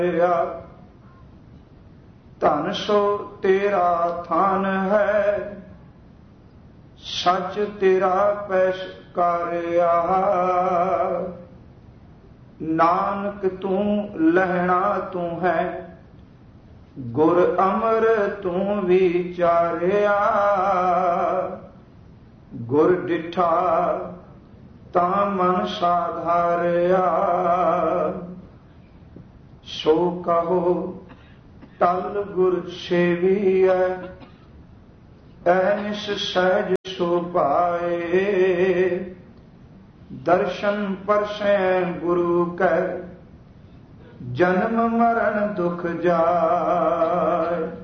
ਧਨ ਸੋ ਤੇਰਾ ਥਾਨ ਹੈ, ਸੱਚ ਤੇਰਾ ਪੈਸ਼ਕਾਰਿਆ। ਨਾਨਕ ਤੂੰ ਲਹਿਣਾ ਤੂੰ ਹੈ, ਗੁਰ ਅਮਰ ਤੂੰ ਵਿਚਾਰਿਆ। ਗੁਰ ਡਿਠਾ ਤਾਂ ਮਨ ਸਾਧਾਰਿਆ, ਸੋ ਕਹੋ ਟਲ ਗੁਰ ਸੇਵੀਐ। ਐਨਿਸ ਸਹਿਜ ਸੁਭਾਏ, ਦਰਸ਼ਨ ਪਰਸੈ ਗੁਰੂ ਕੈ। ਜਨਮ ਮਰਨ ਦੁਖ ਜਾਏ।